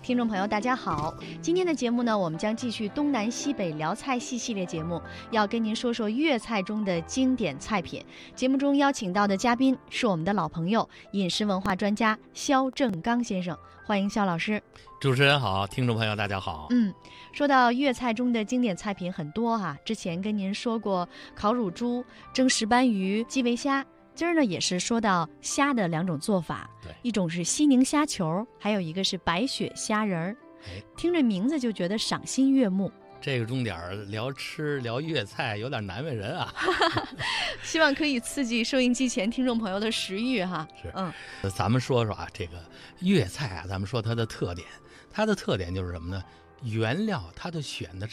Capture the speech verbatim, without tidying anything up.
听众朋友，大家好！今天的节目呢，我们将继续东南西北聊菜系系列节目，要跟您说说粤菜中的经典菜品。节目中邀请到的嘉宾是我们的老朋友，饮食文化专家肖正刚先生，欢迎肖老师。 主持人好，听众朋友大家好。 嗯，说到粤菜中的经典菜品很多哈、啊，之前跟您说过烤乳猪、蒸石斑鱼、基围虾。今儿呢也是说到虾的两种做法， 对， 一种是西宁虾球，还有一个是白雪虾仁儿。 哎， 听着名字就觉得赏心悦目。 这个钟点聊吃聊粤菜有点难为人啊。 希望可以刺激收音机前听众朋友的食欲哈。 是， 嗯， 咱们说说啊，这个粤菜啊，咱们说它的特点，它的特点就是什么呢？原料它的选的